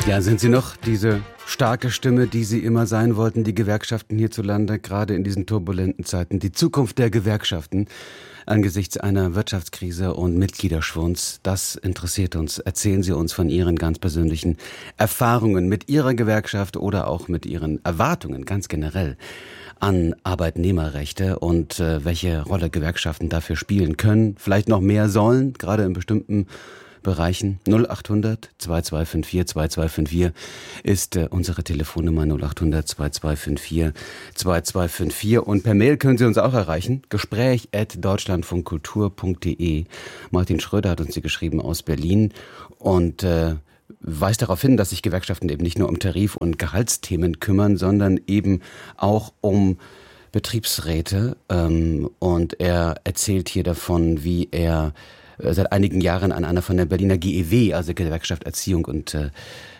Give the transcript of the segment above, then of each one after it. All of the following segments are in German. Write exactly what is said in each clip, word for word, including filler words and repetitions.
Ja, sind Sie noch diese starke Stimme, die Sie immer sein wollten, die Gewerkschaften hierzulande, gerade in diesen turbulenten Zeiten, die Zukunft der Gewerkschaften angesichts einer Wirtschaftskrise und Mitgliederschwunds? Das interessiert uns. Erzählen Sie uns von Ihren ganz persönlichen Erfahrungen mit Ihrer Gewerkschaft oder auch mit Ihren Erwartungen ganz generell an Arbeitnehmerrechte und äh, welche Rolle Gewerkschaften dafür spielen können, vielleicht noch mehr sollen, gerade in bestimmten Bereichen. null acht hundert zwei zwei fünf vier zwei zwei fünf vier ist äh, unsere Telefonnummer null acht hundert zwei zwei fünf vier zwei zwei fünf vier und per Mail können Sie uns auch erreichen. Gespräch at deutschlandfunkkultur punkt de. Martin Schröder hat uns hier geschrieben aus Berlin und äh, weist darauf hin, dass sich Gewerkschaften eben nicht nur um Tarif- und Gehaltsthemen kümmern, sondern eben auch um Betriebsräte. Ähm, und er erzählt hier davon, wie er seit einigen Jahren an einer von der Berliner G E W, also Gewerkschaft Erziehung und äh,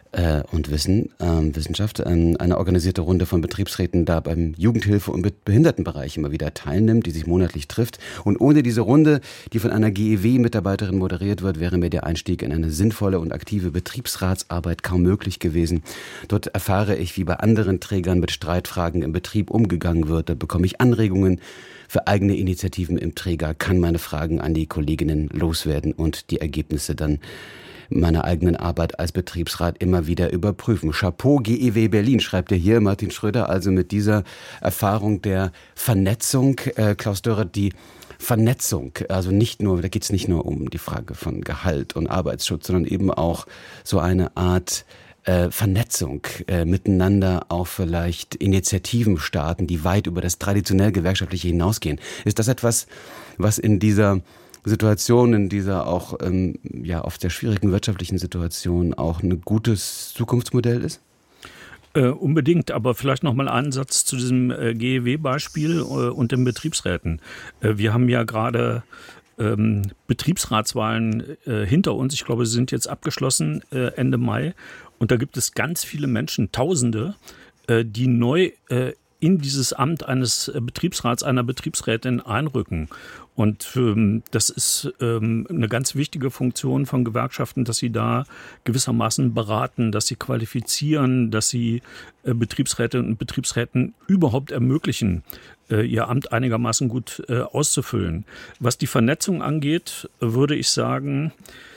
und Wissen, ähm, Wissenschaft, ähm, eine organisierte Runde von Betriebsräten da beim Jugendhilfe- und Behindertenbereich immer wieder teilnimmt, die sich monatlich trifft. Und ohne diese Runde, die von einer G E W-Mitarbeiterin moderiert wird, wäre mir der Einstieg in eine sinnvolle und aktive Betriebsratsarbeit kaum möglich gewesen. Dort erfahre ich, wie bei anderen Trägern mit Streitfragen im Betrieb umgegangen wird. Da bekomme ich Anregungen für eigene Initiativen im Träger, kann meine Fragen an die Kolleginnen loswerden und die Ergebnisse dann meiner eigenen Arbeit als Betriebsrat immer wieder überprüfen. Chapeau G E W Berlin, schreibt er hier, Martin Schröder, also mit dieser Erfahrung der Vernetzung. Äh, Klaus Dörrert, die Vernetzung, also nicht nur, da geht es nicht nur um die Frage von Gehalt und Arbeitsschutz, sondern eben auch so eine Art äh, Vernetzung äh, miteinander, auch vielleicht Initiativen starten, die weit über das traditionell Gewerkschaftliche hinausgehen. Ist das etwas, was in dieser Situation, in dieser auch ähm, ja oft sehr schwierigen wirtschaftlichen Situation auch ein gutes Zukunftsmodell ist? Äh, unbedingt, aber vielleicht noch mal einen Satz zu diesem äh, G E W-Beispiel äh, und den Betriebsräten. Äh, wir haben ja gerade ähm, Betriebsratswahlen äh, hinter uns. Ich glaube, sie sind jetzt abgeschlossen äh, Ende Mai. Und da gibt es ganz viele Menschen, Tausende, äh, die neu äh, in dieses Amt eines Betriebsrats, einer Betriebsrätin einrücken. Und ähm, das ist ähm, eine ganz wichtige Funktion von Gewerkschaften, dass sie da gewissermaßen beraten, dass sie qualifizieren, dass sie äh, Betriebsrätinnen und Betriebsräten überhaupt ermöglichen, äh, ihr Amt einigermaßen gut äh, auszufüllen. Was die Vernetzung angeht, würde ich sagen,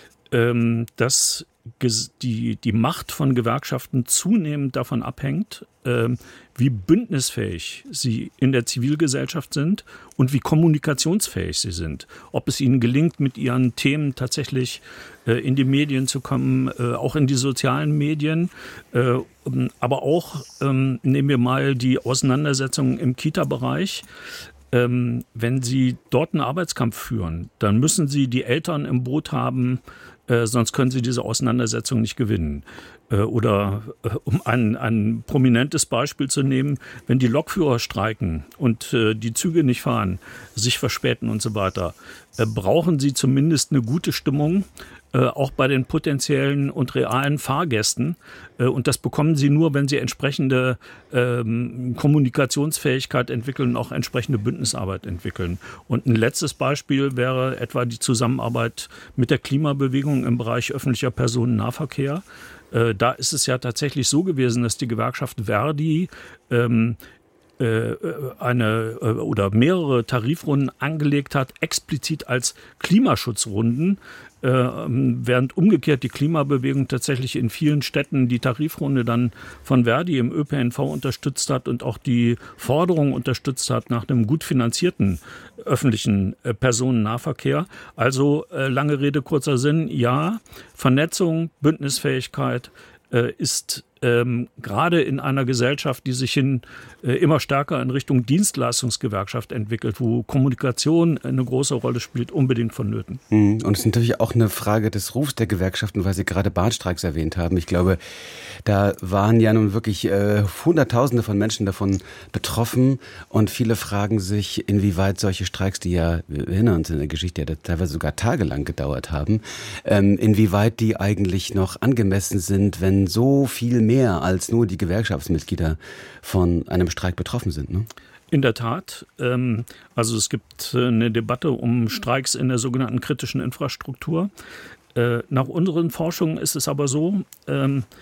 ähm, dass die, die Macht von Gewerkschaften zunehmend davon abhängt, äh, wie bündnisfähig sie in der Zivilgesellschaft sind und wie kommunikationsfähig sie sind. Ob es ihnen gelingt, mit ihren Themen tatsächlich äh, in die Medien zu kommen, äh, auch in die sozialen Medien, äh, aber auch, ähm, nehmen wir mal die Auseinandersetzungen im Kita-Bereich. Ähm, wenn sie dort einen Arbeitskampf führen, dann müssen sie die Eltern im Boot haben, Äh, sonst können sie diese Auseinandersetzung nicht gewinnen. Äh, oder äh, um ein, ein prominentes Beispiel zu nehmen, wenn die Lokführer streiken und äh, die Züge nicht fahren, sich verspäten und so weiter, äh, brauchen sie zumindest eine gute Stimmung, äh, auch bei den potenziellen und realen Fahrgästen. Äh, und das bekommen sie nur, wenn sie entsprechende ähm, Kommunikationsfähigkeit entwickeln und auch entsprechende Bündnisarbeit entwickeln. Und ein letztes Beispiel wäre etwa die Zusammenarbeit mit der Klimabewegung im Bereich öffentlicher Personennahverkehr. Äh, da ist es ja tatsächlich so gewesen, dass die Gewerkschaft Verdi ähm, eine oder mehrere Tarifrunden angelegt hat, explizit als Klimaschutzrunden, während umgekehrt die Klimabewegung tatsächlich in vielen Städten die Tarifrunde dann von Verdi im Ö P N V unterstützt hat und auch die Forderung unterstützt hat nach einem gut finanzierten öffentlichen Personennahverkehr. Also lange Rede, kurzer Sinn, ja, Vernetzung, Bündnisfähigkeit ist ähm, gerade in einer Gesellschaft, die sich hin äh, immer stärker in Richtung Dienstleistungsgewerkschaft entwickelt, wo Kommunikation eine große Rolle spielt, unbedingt vonnöten. Und es ist natürlich auch eine Frage des Rufs der Gewerkschaften, weil Sie gerade Bahnstreiks erwähnt haben. Ich glaube, da waren ja nun wirklich äh, Hunderttausende von Menschen davon betroffen und viele fragen sich, inwieweit solche Streiks, die ja, wir erinnern uns in der Geschichte, ja teilweise sogar tagelang gedauert haben, ähm, inwieweit die eigentlich noch angemessen sind, wenn so viel mehr als nur die Gewerkschaftsmitglieder von einem Streik betroffen sind, ne? In der Tat. Ähm, also es gibt äh, eine Debatte um Streiks in der sogenannten kritischen Infrastruktur. Äh, nach unseren Forschungen ist es aber so, ähm,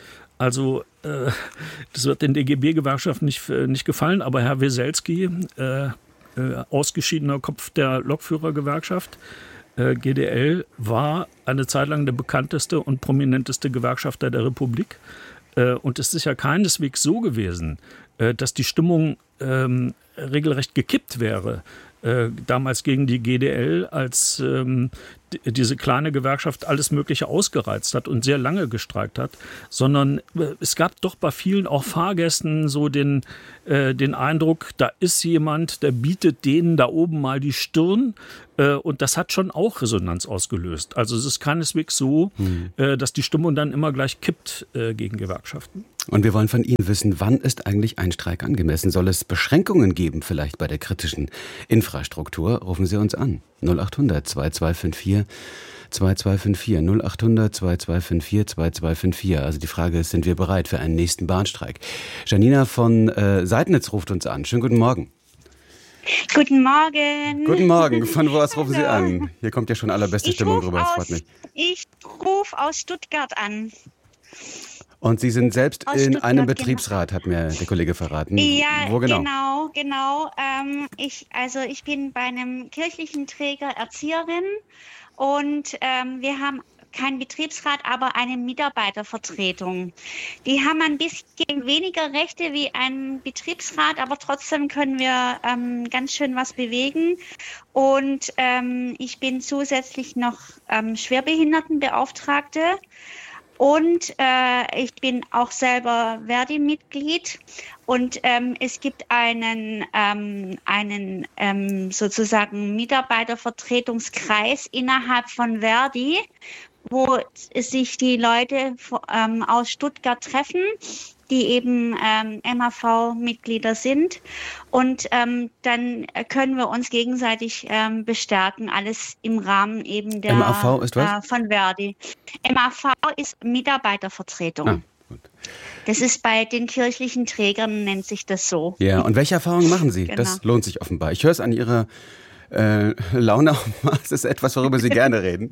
Also äh, das wird den D G B-Gewerkschaften nicht, nicht gefallen, aber Herr Weselski, äh, äh, ausgeschiedener Kopf der Lokführergewerkschaft, äh, G D L, war eine Zeit lang der bekannteste und prominenteste Gewerkschafter der Republik. Äh, und es ist ja keineswegs so gewesen, äh, dass die Stimmung ähm, regelrecht gekippt wäre. Äh, damals gegen die G D L, als ähm, d- diese kleine Gewerkschaft alles Mögliche ausgereizt hat und sehr lange gestreikt hat, sondern äh, es gab doch bei vielen auch Fahrgästen so den, äh, den Eindruck, da ist jemand, der bietet denen da oben mal die Stirn, äh, und das hat schon auch Resonanz ausgelöst. Also es ist keineswegs so, mhm. äh, dass die Stimmung dann immer gleich kippt äh, gegen Gewerkschaften. Und wir wollen von Ihnen wissen, wann ist eigentlich ein Streik angemessen? Soll es Beschränkungen geben, vielleicht bei der kritischen Infrastruktur? Rufen Sie uns an. null acht hundert zwei zwei fünf vier zwei zwei fünf vier null acht hundert zwei zwei fünf vier zwei zwei fünf vier. Also die Frage ist, sind wir bereit für einen nächsten Bahnstreik? Janina von äh, Seidnitz ruft uns an. Schönen guten Morgen. Guten Morgen. Guten Morgen. Von wo aus rufen Sie an? Hier kommt ja schon allerbeste ich Stimmung rüber. Das freut mich. Ich rufe aus Stuttgart an. Und Sie sind selbst Aus in Stuttgart, einem Betriebsrat, hat mir der Kollege verraten. Ja, Wo genau? genau, genau. Ähm, ich, also ich bin bei einem kirchlichen Träger Erzieherin und ähm, wir haben keinen Betriebsrat, aber eine Mitarbeitervertretung. Die haben ein bisschen weniger Rechte wie ein Betriebsrat, aber trotzdem können wir ähm, ganz schön was bewegen. Und ähm, ich bin zusätzlich noch ähm, Schwerbehindertenbeauftragte. Und äh, ich bin auch selber Verdi-Mitglied und ähm, es gibt einen, ähm, einen ähm, sozusagen Mitarbeitervertretungskreis innerhalb von Verdi, wo sich die Leute ähm, aus Stuttgart treffen, die eben ähm, M A V-Mitglieder sind. Und ähm, dann können wir uns gegenseitig ähm, bestärken, alles im Rahmen eben der M A V ist was? Äh, von Verdi. M A V ist Mitarbeitervertretung. Ah, gut. Das ist bei den kirchlichen Trägern, nennt sich das so. Ja, und welche Erfahrungen machen Sie? Genau. Das lohnt sich offenbar. Ich höre es an Ihrer äh, Laune. Es ist etwas, worüber Sie gerne reden.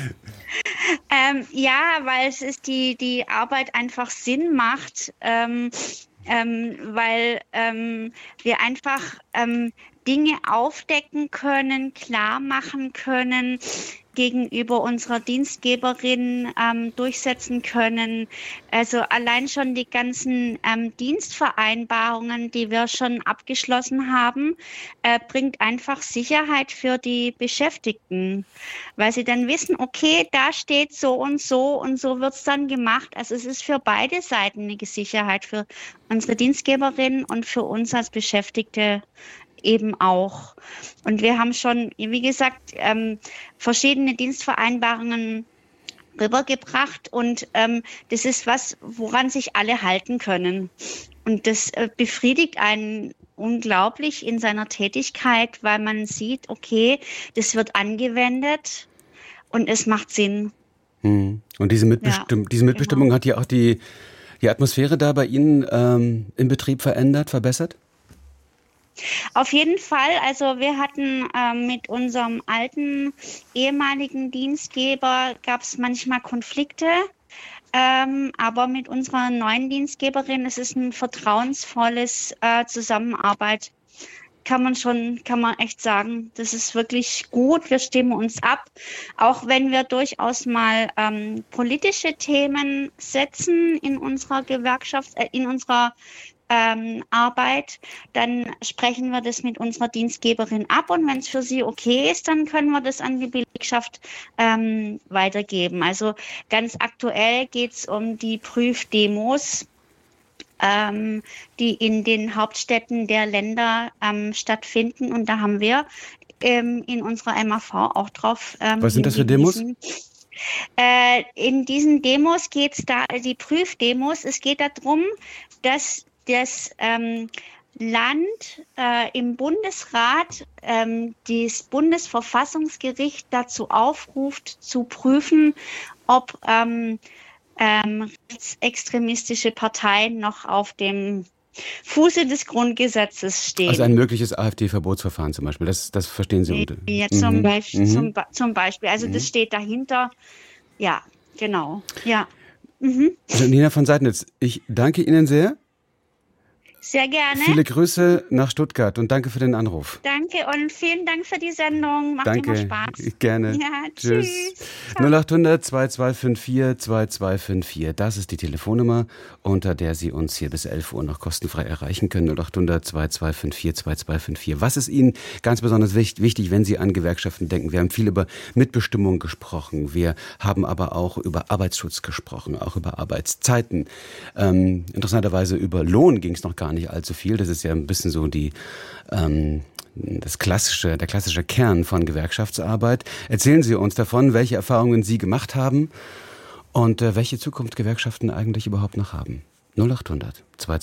Ähm, ja, weil es ist die, die Arbeit einfach Sinn macht, ähm, ähm, weil ähm, wir einfach ähm, Dinge aufdecken können, klar machen können, gegenüber unserer Dienstgeberin ähm, durchsetzen können. Also allein schon die ganzen ähm, Dienstvereinbarungen, die wir schon abgeschlossen haben, äh, bringt einfach Sicherheit für die Beschäftigten, weil sie dann wissen, okay, da steht so und so und so wird es dann gemacht. Also es ist für beide Seiten eine Sicherheit, für unsere Dienstgeberin und für uns als Beschäftigte eben auch. Und wir haben schon, wie gesagt, ähm, verschiedene Dienstvereinbarungen rübergebracht und ähm, das ist was, woran sich alle halten können. Und das äh, befriedigt einen unglaublich in seiner Tätigkeit, weil man sieht, okay, das wird angewendet und es macht Sinn. Hm. Und diese, Mitbestimm- Ja, diese Mitbestimmung genau. hat ja auch die, die Atmosphäre da bei Ihnen ähm, im Betrieb verändert, verbessert? Auf jeden Fall. Also wir hatten ähm, mit unserem alten ehemaligen Dienstgeber gab es manchmal Konflikte, ähm, aber mit unserer neuen Dienstgeberin ist es ein vertrauensvolles äh, Zusammenarbeit. Kann man schon, kann man echt sagen, das ist wirklich gut. Wir stimmen uns ab, auch wenn wir durchaus mal ähm, politische Themen setzen in unserer Gewerkschaft, äh, in unserer Ähm, Arbeit, dann sprechen wir das mit unserer Dienstgeberin ab und wenn es für sie okay ist, dann können wir das an die Belegschaft ähm, weitergeben. Also ganz aktuell geht es um die Prüfdemos, ähm, die in den Hauptstädten der Länder ähm, stattfinden und da haben wir ähm, in unserer M A V auch drauf ähm, Was sind das für Demos? Äh, in diesen Demos geht es da, die Prüfdemos, es geht darum, dass das ähm, Land äh, im Bundesrat ähm, das Bundesverfassungsgericht dazu aufruft, zu prüfen, ob ähm, ähm, rechtsextremistische Parteien noch auf dem Fuße des Grundgesetzes stehen. Also ein mögliches AfD-Verbotsverfahren zum Beispiel, das, das verstehen Sie unter. Ja, zum, Mhm. Beispiel, Mhm. zum, zum Beispiel, also Mhm. das steht dahinter. Ja, genau, ja. Mhm. Janina von Seidnitz, ich danke Ihnen sehr. Sehr gerne. Viele Grüße nach Stuttgart und danke für den Anruf. Danke und vielen Dank für die Sendung. Macht Danke. immer Spaß. Gerne. Ja, tschüss. tschüss. null acht hundert zwei zwei fünf vier zwei zwei fünf vier. Das ist die Telefonnummer, unter der Sie uns hier bis elf Uhr noch kostenfrei erreichen können. null acht hundert zwei zwei fünf vier zwei zwei fünf vier. Was ist Ihnen ganz besonders wichtig, wenn Sie an Gewerkschaften denken? Wir haben viel über Mitbestimmung gesprochen. Wir haben aber auch über Arbeitsschutz gesprochen, auch über Arbeitszeiten. Ähm, interessanterweise über Lohn ging es noch gar nicht allzu viel. Das ist ja ein bisschen so die ähm, das klassische, der klassische Kern von Gewerkschaftsarbeit. Erzählen Sie uns davon, welche Erfahrungen Sie gemacht haben und äh, welche Zukunft Gewerkschaften eigentlich überhaupt noch haben. null acht hundert zwei